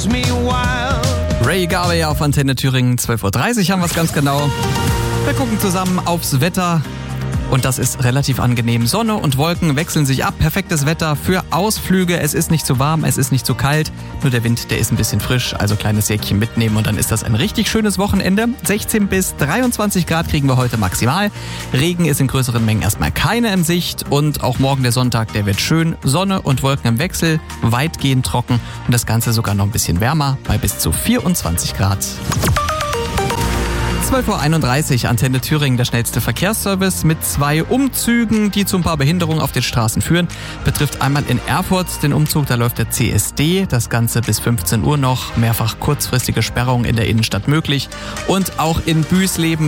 makes me wild. Ray Garvey auf Antenne Thüringen, 12.30 Uhr haben wir es ganz genau. Wir gucken zusammen aufs Wetter. Und das ist relativ angenehm. Sonne und Wolken wechseln sich ab. Perfektes Wetter für Ausflüge. Es ist nicht zu warm, es ist nicht zu kalt. Nur der Wind, der ist ein bisschen frisch. Also kleines Säckchen mitnehmen und dann ist das ein richtig schönes Wochenende. 16 bis 23 Grad kriegen wir heute maximal. Regen ist in größeren Mengen erstmal keine in Sicht. Und auch morgen der Sonntag, der wird schön. Sonne und Wolken im Wechsel, weitgehend trocken. Und das Ganze sogar noch ein bisschen wärmer, bei bis zu 24 Grad. 12.31 Uhr, Antenne Thüringen, der schnellste Verkehrsservice mit 2 Umzügen, die zu ein paar Behinderungen auf den Straßen führen. Betrifft einmal in Erfurt den Umzug, da läuft der CSD, das Ganze bis 15 Uhr noch. Mehrfach kurzfristige Sperrungen in der Innenstadt möglich. Und auch in Büsleben